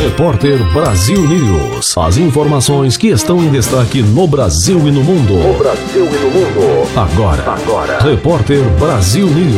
Repórter Brasil News. As informações que estão em destaque no Brasil e no mundo. Agora. Repórter Brasil News.